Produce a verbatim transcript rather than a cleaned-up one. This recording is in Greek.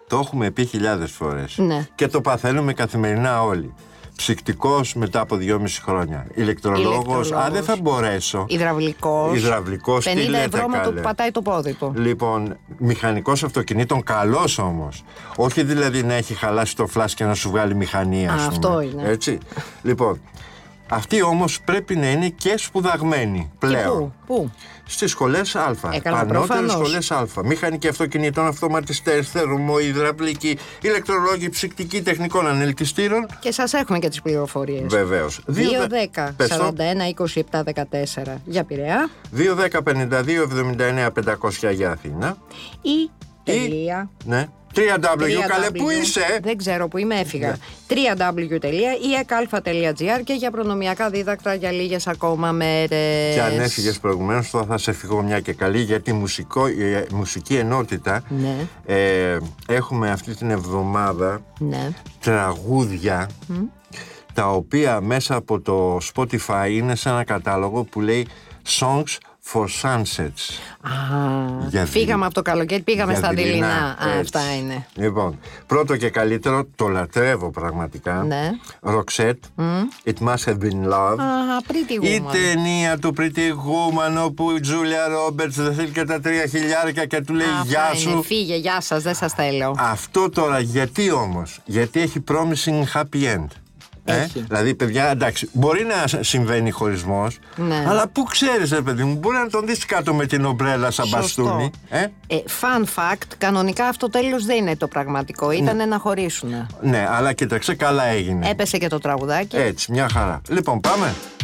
Το έχουμε πει χιλιάδες φορές. Ναι. Και το παθαίνουμε καθημερινά όλοι. Ψυκτικός μετά από δυόμιση χρόνια. Ηλεκτρολόγος, α, δεν θα μπορέσω. Υδραυλικός. Υδραυλικός, τι πενήντα λέτε, ευρώ με το καλέ. που πατάει το πόδι του. Λοιπόν, μηχανικός αυτοκινήτων, καλός όμως. Όχι δηλαδή να έχει χαλάσει το φλάς και να σου βγάλει μηχανή, ας Α, πούμε. αυτό είναι. Έτσι. Λοιπόν, αυτοί όμως πρέπει να είναι και σπουδαγμένοι πλέον. Πού, πού? Στις σχολές Α. Ε, καλά, Ανώτερες προφανώς. σχολές Α. Μηχανική αυτοκινητών, αυτοματιστές, θερμό, υδραυλική, ηλεκτρολόγοι, ψυκτικοί, τεχνικών ανελκυστήρων. Και σας έχουμε και τις πληροφορίες. Βεβαίως. δύο δέκα σαράντα ένα είκοσι επτά δεκατέσσερα για Πειραιά δύο δέκα πενήντα δύο εβδομήντα εννέα πεντακόσια για Αθήνα. ή τελεία. Ναι. www, καλέ, πού είσαι? Δεν ξέρω που είμαι, έφυγα. www τελεία ι εκ α τελεία τζι άρ και για προνομιακά δίδακτρα για λίγες ακόμα μέρες. Και αν έφυγες προηγουμένως, τώρα θα σε φύγω μια και καλή, γιατί μουσικό, η μουσική ενότητα, Ναι. ε, έχουμε αυτή την εβδομάδα Ναι. τραγούδια τα οποία μέσα από το Spotify είναι σε ένα κατάλογο που λέει Songs for Sunsets. Α, Για φύγαμε δι- από το καλοκαίρι, πήγαμε για στα δειλινά, δειλινά. Α, έτσι. αυτά είναι. Λοιπόν, πρώτο και καλύτερο, το λατρεύω πραγματικά. Ναι. Roxette, It Must Have Been Love. Α, Pretty Η Woman. ταινία του Pretty Woman, όπου η Τζούλια Ρόμπερτς δεν θέλει και τα τρία χιλιάρικα και του λέει Αυτά γεια είναι. σου. Φύγε, γεια σας, δεν σας θέλω. Αυτό τώρα γιατί όμως? Γιατί έχει promising happy end. Ε? Έχει. Δηλαδή, παιδιά, εντάξει, μπορεί να συμβαίνει χωρισμός, Ναι. αλλά πού ξέρεις, ρε παιδί μου, μπορεί να τον δεις κάτω με την ομπρέλα σαν Σωστό. μπαστούνι. Ε? Ε, fun fact, κανονικά αυτό τέλος δεν είναι το πραγματικό. Ήταν να χωρίσουν. Ναι, αλλά κοίταξε, καλά έγινε. Έπεσε και το τραγουδάκι. Έτσι, μια χαρά. Λοιπόν, πάμε.